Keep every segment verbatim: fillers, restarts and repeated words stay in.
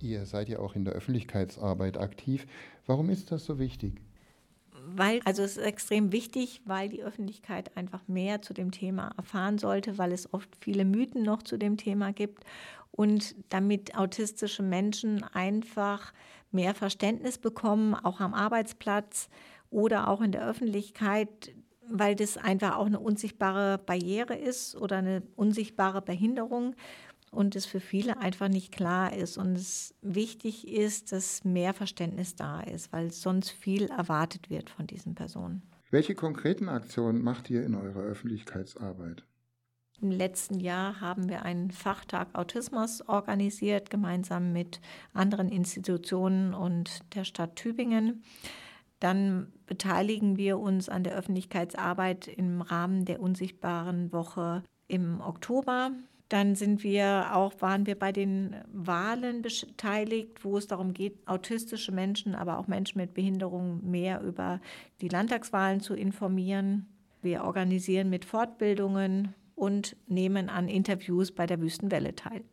Ihr seid ja auch in der Öffentlichkeitsarbeit aktiv. Warum ist das so wichtig? Weil, also es ist extrem wichtig, weil die Öffentlichkeit einfach mehr zu dem Thema erfahren sollte, weil es oft viele Mythen noch zu dem Thema gibt und damit autistische Menschen einfach mehr Verständnis bekommen, auch am Arbeitsplatz oder auch in der Öffentlichkeit, weil das einfach auch eine unsichtbare Barriere ist oder eine unsichtbare Behinderung und es für viele einfach nicht klar ist und es wichtig ist, dass mehr Verständnis da ist, weil sonst viel erwartet wird von diesen Personen. Welche konkreten Aktionen macht ihr in eurer Öffentlichkeitsarbeit? Im letzten Jahr haben wir einen Fachtag Autismus organisiert, gemeinsam mit anderen Institutionen und der Stadt Tübingen. Dann beteiligen wir uns an der Öffentlichkeitsarbeit im Rahmen der Unsichtbaren Woche im Oktober. Dann sind wir auch, waren wir bei den Wahlen beteiligt, wo es darum geht, autistische Menschen, aber auch Menschen mit Behinderung mehr über die Landtagswahlen zu informieren. Wir organisieren mit Fortbildungen und nehmen an Interviews bei der Wüstenwelle teil.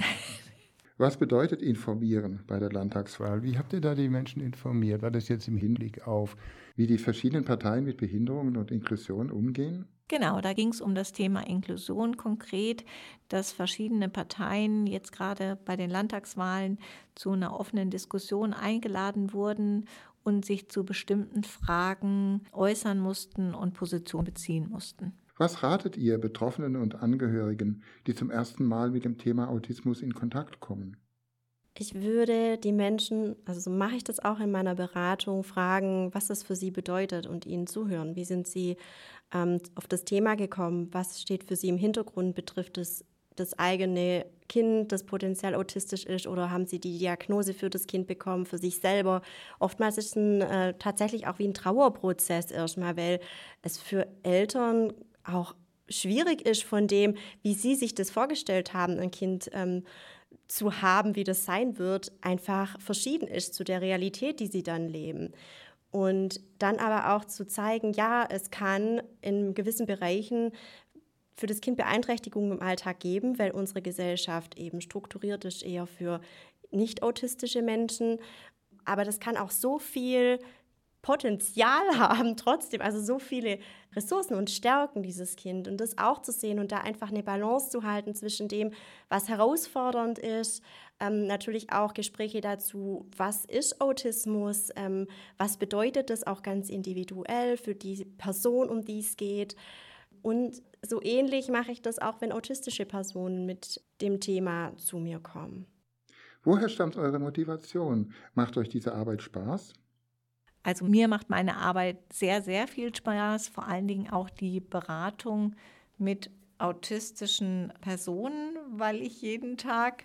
Was bedeutet informieren bei der Landtagswahl? Wie habt ihr da die Menschen informiert? War das jetzt im Hinblick auf, wie die verschiedenen Parteien mit Behinderungen und Inklusion umgehen? Genau, da ging es um das Thema Inklusion konkret, dass verschiedene Parteien jetzt gerade bei den Landtagswahlen zu einer offenen Diskussion eingeladen wurden und sich zu bestimmten Fragen äußern mussten und Position beziehen mussten. Was ratet ihr Betroffenen und Angehörigen, die zum ersten Mal mit dem Thema Autismus in Kontakt kommen? Ich würde die Menschen, also so mache ich das auch in meiner Beratung, fragen, was das für sie bedeutet und ihnen zuhören. Wie sind sie ähm, auf das Thema gekommen? Was steht für sie im Hintergrund? Betrifft es das eigene Kind, das potenziell autistisch ist, oder haben sie die Diagnose für das Kind bekommen, für sich selber? Oftmals ist es ein, äh, tatsächlich auch wie ein Trauerprozess erstmal, weil es für Eltern auch schwierig ist von dem, wie sie sich das vorgestellt haben, ein Kind ähm, zu haben, wie das sein wird, einfach verschieden ist zu der Realität, die sie dann leben. Und dann aber auch zu zeigen, ja, es kann in gewissen Bereichen für das Kind Beeinträchtigungen im Alltag geben, weil unsere Gesellschaft eben strukturiert ist eher für nicht autistische Menschen. Aber das kann auch so viel Potenzial haben trotzdem, also so viele Ressourcen und Stärken, dieses Kind. Und das auch zu sehen und da einfach eine Balance zu halten zwischen dem, was herausfordernd ist, ähm, natürlich auch Gespräche dazu, was ist Autismus, ähm, was bedeutet das auch ganz individuell für die Person, um die es geht. Und so ähnlich mache ich das auch, wenn autistische Personen mit dem Thema zu mir kommen. Woher stammt eure Motivation? Macht euch diese Arbeit Spaß? Also mir macht meine Arbeit sehr, sehr viel Spaß, vor allen Dingen auch die Beratung mit autistischen Personen, weil ich jeden Tag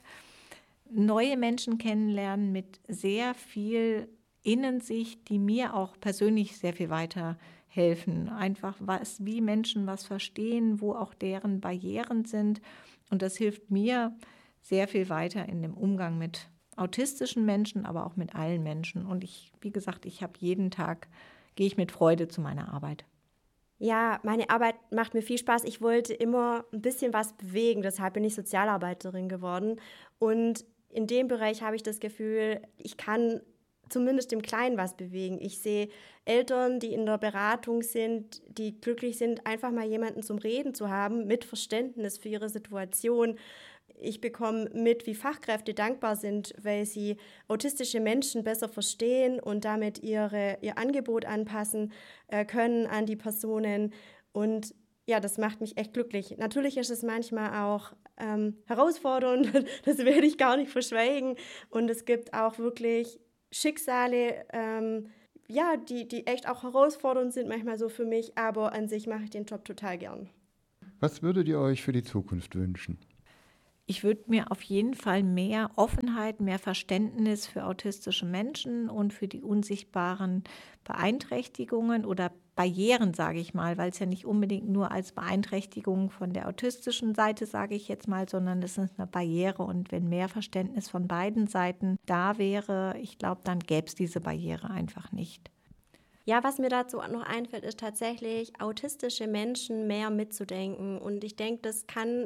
neue Menschen kennenlerne mit sehr viel Innensicht, die mir auch persönlich sehr viel weiterhelfen. Einfach was, wie Menschen was verstehen, wo auch deren Barrieren sind. Und das hilft mir sehr viel weiter in dem Umgang mit autistischen Menschen, aber auch mit allen Menschen. Und ich, wie gesagt, ich habe jeden Tag, gehe ich mit Freude zu meiner Arbeit. Ja, meine Arbeit macht mir viel Spaß. Ich wollte immer ein bisschen was bewegen, deshalb bin ich Sozialarbeiterin geworden. Und in dem Bereich habe ich das Gefühl, ich kann zumindest im Kleinen was bewegen. Ich sehe Eltern, die in der Beratung sind, die glücklich sind, einfach mal jemanden zum Reden zu haben, mit Verständnis für ihre Situation. Ich bekomme mit, wie Fachkräfte dankbar sind, weil sie autistische Menschen besser verstehen und damit ihre, ihr Angebot anpassen äh, können an die Personen. Und ja, das macht mich echt glücklich. Natürlich ist es manchmal auch ähm, herausfordernd, das werde ich gar nicht verschweigen. Und es gibt auch wirklich Schicksale, ähm, ja, die, die echt auch herausfordernd sind, manchmal so für mich. Aber an sich mache ich den Job total gern. Was würdet ihr euch für die Zukunft wünschen? Ich würde mir auf jeden Fall mehr Offenheit, mehr Verständnis für autistische Menschen und für die unsichtbaren Beeinträchtigungen oder Barrieren, sage ich mal, weil es ja nicht unbedingt nur als Beeinträchtigung von der autistischen Seite, sage ich jetzt mal, sondern das ist eine Barriere. Und wenn mehr Verständnis von beiden Seiten da wäre, ich glaube, dann gäbe es diese Barriere einfach nicht. Ja, was mir dazu noch einfällt, ist tatsächlich, autistische Menschen mehr mitzudenken. Und ich denke, das kann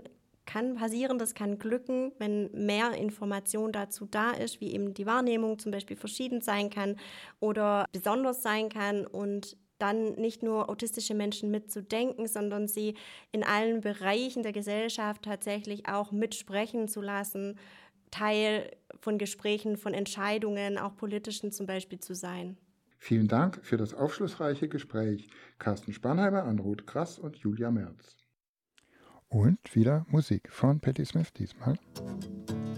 kann passieren, das kann glücken, wenn mehr Information dazu da ist, wie eben die Wahrnehmung zum Beispiel verschieden sein kann oder besonders sein kann und dann nicht nur autistische Menschen mitzudenken, sondern sie in allen Bereichen der Gesellschaft tatsächlich auch mitsprechen zu lassen, Teil von Gesprächen, von Entscheidungen, auch politischen zum Beispiel zu sein. Vielen Dank für das aufschlussreiche Gespräch. Carsten Spanheimer an Ruth Krass und Julia Merz. Und wieder Musik von Patti Smith diesmal.